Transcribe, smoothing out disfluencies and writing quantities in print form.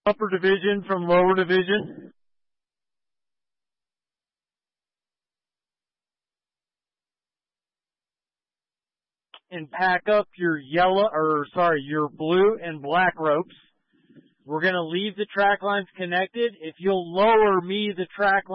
upper division from lower division. And pack up your your blue and black ropes. We're going to leave the track lines connected. If you'll lower me the track line